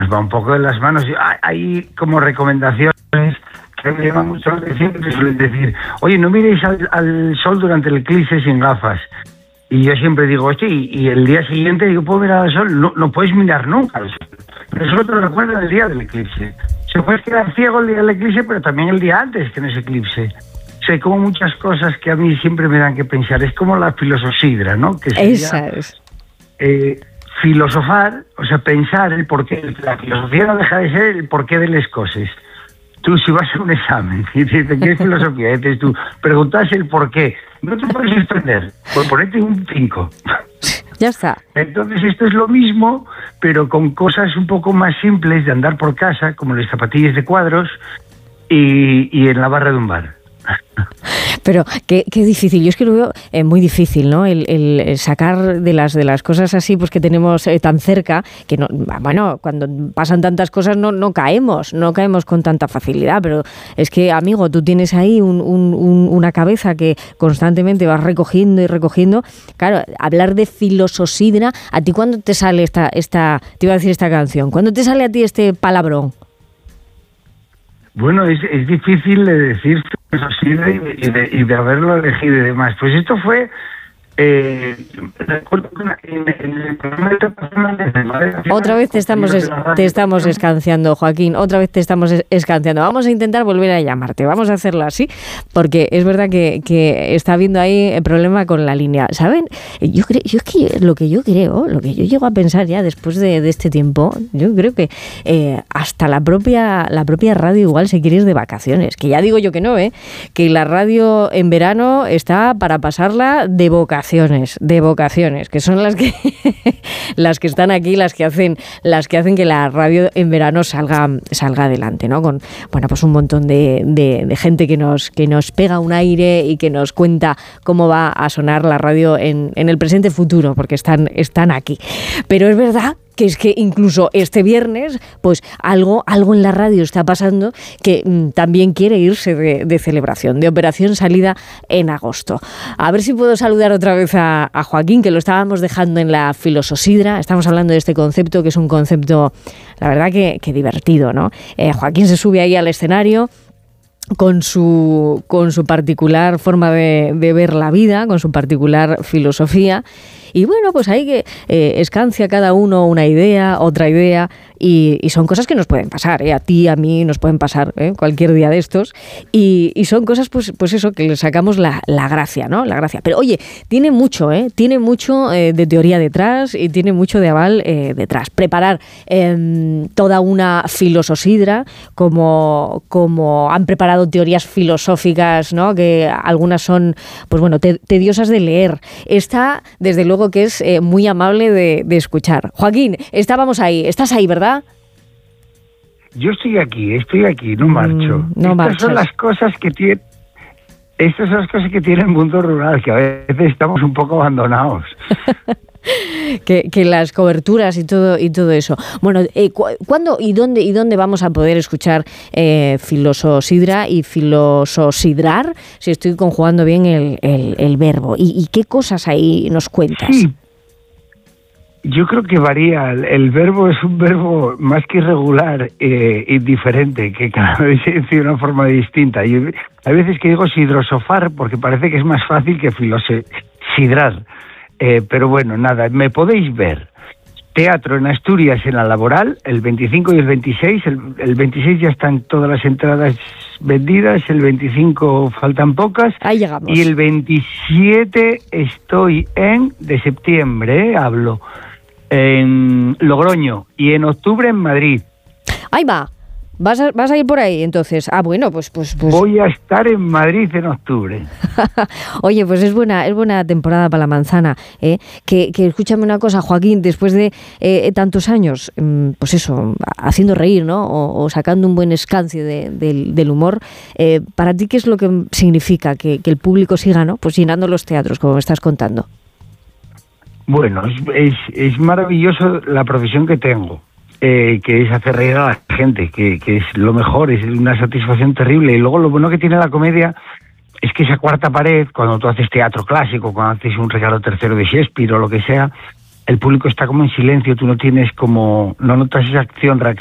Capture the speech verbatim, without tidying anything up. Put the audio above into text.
va un poco de las manos. Hay como recomendaciones que me llaman mucho la atención, que suelen decir, oye, no miréis al, al sol durante el eclipse sin gafas. Y yo siempre digo, oye, y, y el día siguiente digo, ¿puedo mirar al sol? No, no puedes mirar nunca al sol. Pero solo te lo recuerda el día del eclipse. Se puede quedar ciego el día del eclipse, pero también el día antes que no es eclipse. O sea, hay como muchas cosas que a mí siempre me dan que pensar. Es como la filososidra, ¿no? Que sería, esa es. Eh, filosofar, o sea, pensar el porqué. La filosofía no deja de ser el porqué de las cosas. Tú, si vas a un examen y te dicen, ¿qué es filosofía? Y dices tú, preguntas el porqué. No te puedes extender, por ponerte un cinco. Ya está. Entonces esto es lo mismo, pero con cosas un poco más simples de andar por casa, como las zapatillas de cuadros y, y en la barra de un bar. Pero qué, qué difícil, yo es que lo veo eh, muy difícil, ¿no? El, el sacar de las de las cosas así pues que tenemos eh, tan cerca, que no, bueno, cuando pasan tantas cosas no, no caemos, no caemos con tanta facilidad, pero es que, amigo, tú tienes ahí un, un, un, una cabeza que constantemente vas recogiendo y recogiendo. Claro, hablar de filososidra, ¿a ti cuándo te sale esta, esta, te iba a decir esta canción? ¿Cuándo te sale a ti este palabrón? Bueno, es, es difícil de decir filosofía y de, y, de, y de haberlo elegido y demás. Pues esto fue... Eh, en, en el programa de Madre, otra vez te estamos es, te estamos escanciando, Joaquín, otra vez te estamos es, escanciando. Vamos a intentar volver a llamarte, vamos a hacerlo así, porque es verdad que, que está habiendo ahí el problema con la línea, ¿saben? Yo creo, yo es que lo que yo creo, lo que yo llego a pensar ya después de, de este tiempo, yo creo que eh, hasta la propia la propia radio igual se quiere ir de vacaciones, que ya digo yo que no, ¿eh? Que la radio en verano está para pasarla de vocaciones, de vocaciones, que son las que las que están aquí, las que hacen, las que hacen que la radio en verano salga, salga adelante, ¿no? Con, bueno, pues un montón de, de, de gente que nos, que nos pega un aire y que nos cuenta cómo va a sonar la radio en, en el presente futuro, porque están, están aquí. Pero es verdad que es que incluso este viernes, pues algo, algo en la radio está pasando que mmm, también quiere irse de, de celebración, de operación salida en agosto. A ver si puedo saludar otra vez a, a Joaquín, que lo estábamos dejando en la filososidra. Estamos hablando de este concepto, que es un concepto, la verdad que, que divertido, ¿no? Eh, Joaquín se sube ahí al escenario con su, con su particular forma de, de ver la vida, con su particular filosofía. Y bueno, pues ahí que eh, escancia cada uno una idea, otra idea, y, y son cosas que nos pueden pasar, ¿eh? A ti, a mí, nos pueden pasar ¿eh? cualquier día de estos, y, y son cosas, pues, pues eso, que le sacamos la, la gracia, ¿no? La gracia. Pero oye, tiene mucho, ¿eh? Tiene mucho eh, de teoría detrás y tiene mucho de aval eh, detrás. Preparar eh, toda una filososidra, como, como han preparado teorías filosóficas, ¿no? Que algunas son, pues bueno, te, tediosas de leer. Esta, desde luego, que es eh, muy amable de, de escuchar. Joaquín, estábamos ahí, estás ahí, ¿verdad? Yo estoy aquí, estoy aquí, no marcho. Mm, no Estas marchas. son las cosas que tiene, estas son las cosas que tiene el mundo rural, que a veces estamos un poco abandonados. que, que las coberturas y todo y todo eso. Bueno, eh, cu- ¿cuándo y dónde y dónde vamos a poder escuchar eh, filososidra y filososidrar? Si estoy conjugando bien el, el, el verbo. ¿Y, ¿Y qué cosas ahí nos cuentas? Sí. Yo creo que varía. El, el verbo es un verbo más que irregular eh, y diferente, que cada vez se dice de una forma distinta. Yo, hay veces que digo sidrosofar porque parece que es más fácil que filosidrar. Eh, pero bueno, nada, me podéis ver. Teatro en Asturias en la Laboral, el veinticinco y el veintiséis. El, el veintiséis ya están todas las entradas vendidas, el veinticinco faltan pocas. Ahí llegamos. Y el veintisiete estoy en, de septiembre, eh, hablo, en Logroño. Y en octubre en Madrid. Ahí va. ¿Vas a, vas a ir por ahí entonces? Ah, bueno, pues... pues, pues... Voy a estar en Madrid en octubre. Oye, pues es buena es buena temporada para la manzana, ¿eh? Que, que escúchame una cosa, Joaquín, después de eh, tantos años, pues eso, haciendo reír, ¿no? O, o sacando un buen escancio de, de, del humor, eh, ¿para ti qué es lo que significa que, que el público siga, ¿no? Pues llenando los teatros, como me estás contando? Bueno, es, es, es maravilloso la profesión que tengo. Eh, que es hacer reír a la gente, que, que es lo mejor, es una satisfacción terrible. Y luego lo bueno que tiene la comedia es que esa cuarta pared, cuando tú haces teatro clásico, cuando haces un Ricardo tercero de Shakespeare o lo que sea, el público está como en silencio, tú no tienes como, no notas esa acción, reacción